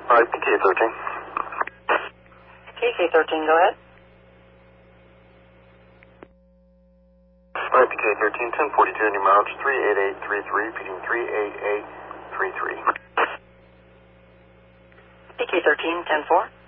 PK13. PK13, go ahead. PK13, 1042, new mileage 38833, repeating 38833. PK13, 10-4.